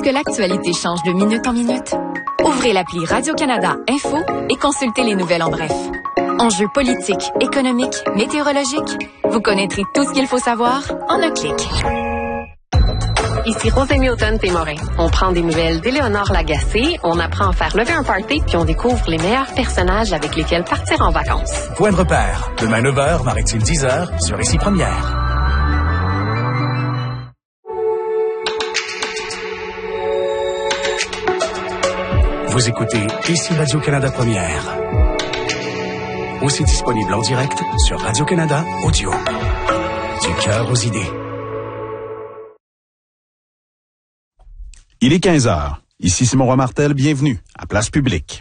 que l'actualité change de minute en minute? Ouvrez l'appli Radio-Canada Info et consultez les nouvelles en bref. Enjeux politiques, économiques, météorologiques, vous connaîtrez tout ce qu'il faut savoir en un clic. Ici Rosemée Automne-Témorin. On prend des nouvelles d'Éléonore Lagacé, on apprend à faire lever un party, puis on découvre les meilleurs personnages avec lesquels partir en vacances. Point de repère. Demain 9h, Maritime 10h, sur Ici Première. Vous écoutez Ici Radio-Canada Première. Aussi disponible en direct sur Radio-Canada Audio. Du cœur aux idées. Il est 15h. Ici Simon Roy Martel, bienvenue à Place Publique.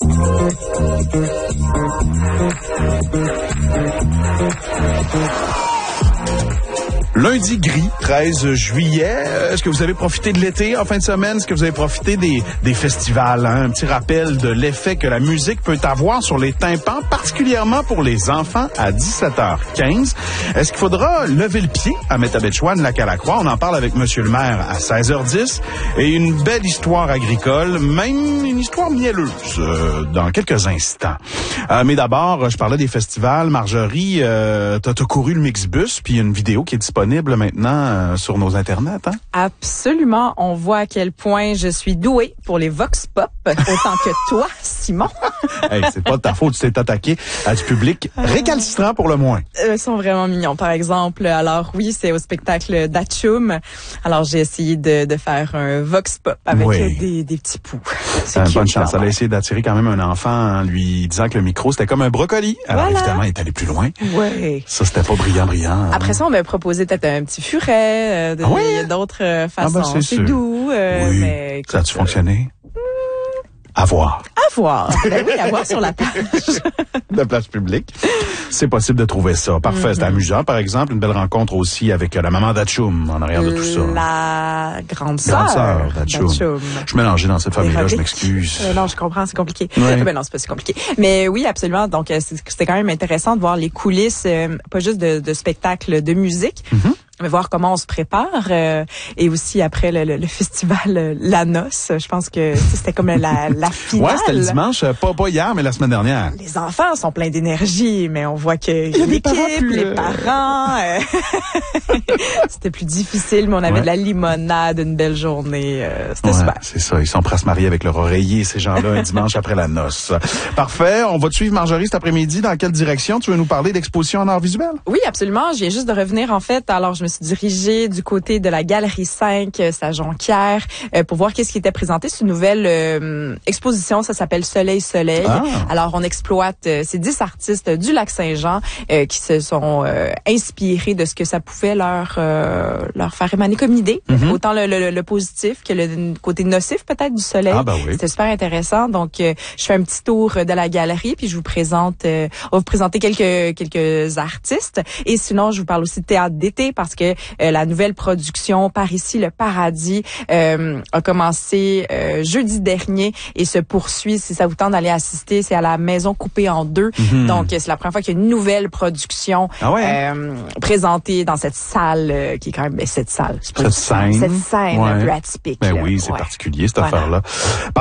Lundi gris, 13 juillet. Est-ce que vous avez profité de l'été en fin de semaine? Est-ce que vous avez profité des festivals? Un petit rappel de l'effet que la musique peut avoir sur les tympans, particulièrement pour les enfants à 17h15. Est-ce qu'il faudra lever le pied à Métabetchouan-Lac-à-la-Croix? On en parle avec Monsieur le maire à 16h10. Et une belle histoire agricole, même une histoire mielleuse dans quelques instants. Mais d'abord, je parlais des festivals. Marjorie, t'as couru le Mixbus, puis il y a une vidéo qui est disponible maintenant sur nos internets, hein? Absolument. On voit à quel point je suis douée pour les vox pop, autant que toi, Simon. Hey, c'est pas de ta faute, tu t'es attaqué à du public récalcitrant pour le moins. Ils sont vraiment mignons. Par exemple, alors oui, c'est au spectacle d'Atchoum. Alors j'ai essayé de faire un vox pop avec des petits poux. Bonne chance. Elle a essayé d'attirer quand même un enfant en lui disant que le micro, c'était comme un brocoli. Alors évidemment, il est allé plus loin. Ouais. Ça, c'était pas brillant. Après ça, on m'a proposé peut-être un petit furet, d'autres façons. C'est doux. Oui. Mais écoute, ça a-tu fonctionné? À voir. À voir. Ben oui, à voir sur la page. De Place Publique. C'est possible de trouver ça. Parfait. C'est amusant, par exemple. Une belle rencontre aussi avec la maman d'Atchoum en arrière de tout ça. La grande sœur d'Atchoum. Je suis mélangé dans cette famille-là, je m'excuse. Non, je comprends, c'est compliqué. Oui. Ben non, c'est pas si compliqué. Mais oui, absolument. Donc, c'était quand même intéressant de voir les coulisses, pas juste de spectacles de musique, mais voir comment on se prépare. Et aussi, après le festival La Noce, je pense que c'était comme la finale. Ouais, c'était le dimanche, pas hier, mais la semaine dernière. Les enfants sont pleins d'énergie, mais on voit qu'il y a l'équipe, les parents. C'était plus difficile, mais on avait de la limonade, une belle journée. C'était super. C'est ça, ils sont prêts à se marier avec leur oreiller, ces gens-là, un dimanche après la noce. Parfait, on va te suivre, Marjorie, cet après-midi. Dans quelle direction? Tu veux nous parler d'exposition en art visuel? Oui, absolument. Je viens juste de revenir, en fait. Alors, je me suis dirigée du côté de la Galerie 5, à Jonquière, pour voir qu'est-ce qui était présenté. C'est une nouvelle exposition, ça s'appelle Soleil. Alors, on exploite ces 10 artistes du Lac-Saint-Jean qui se sont inspirés de ce que ça pouvait leur faire émaner comme idée. Autant le positif que le côté nocif peut-être du soleil. C'était super intéressant. Donc, je fais un petit tour de la galerie, puis je vous présente, on va vous présenter quelques artistes. Et sinon, je vous parle aussi de théâtre d'été parce que la nouvelle production Par ici le paradis a commencé jeudi dernier et se poursuit. Si ça vous tente d'aller assister, c'est à la Maison coupée en deux. Donc, c'est la première fois qu'il y a une nouvelle production présentée dans cette salle qui est quand même cette scène un peu atypique. Ben oui, c'est particulier cette affaire-là.